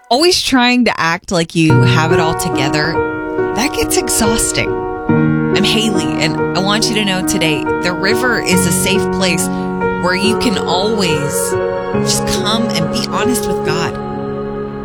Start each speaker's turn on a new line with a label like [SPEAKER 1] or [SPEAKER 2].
[SPEAKER 1] always trying to act like you have it all together, that gets exhausting. I'm Haley, and I want you to know today, the river is a safe place where you can always just come and be honest with God.